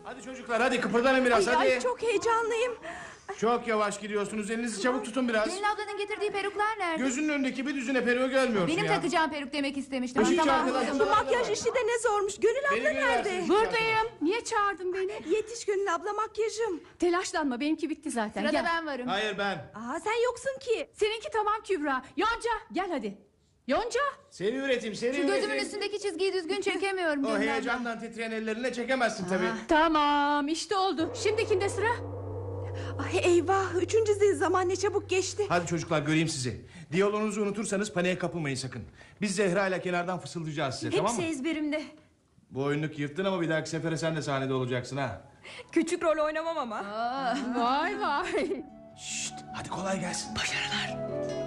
Hadi çocuklar, hadi kıpırdanın biraz, hadi. Ay, çok heyecanlıyım. Çok yavaş gidiyorsunuz, elinizi çabuk tutun biraz. Gönül ablanın getirdiği peruklar nerede? Gözünün önündeki bir düzine peruğu görmüyorsun Benim ya. takacağım peruk demek istemiştim. Hiç Tamam. arkadaşım Bu da var. makyaj işi de ne zormuş. Gönül abla Beni nerede? gülersin. Buradayım. Niye çağırdın beni? Yetiş Gönül abla, makyajım. Telaşlanma, benimki bitti zaten. Sırada Gel. ben varım. Hayır, ben. Aa, sen yoksun ki. Seninki tamam Kübra. Yonca gel hadi. Yonca. Seni üretim, seni Şu üretim. gözümün üstündeki çizgiyi düzgün çekemiyorum. O Gönül abla. heyecandan titreyen ellerine çekemezsin tabii. Tamam, işte oldu. Şimdi kimde sıra? Ay eyvah, 3. zil zaman ne çabuk geçti. Hadi çocuklar, göreyim sizi. Diyaloğunuzu unutursanız paniğe kapılmayın sakın. Biz Zehra ile kenardan fısıldayacağız size, tamam mı? ezberimde. Bu oyunluk yırttın ama bir dahaki sefere sen de sahnede olacaksın ha. Küçük rol oynamam ama. Vay vay. Şşt, hadi kolay gelsin. Başarılar.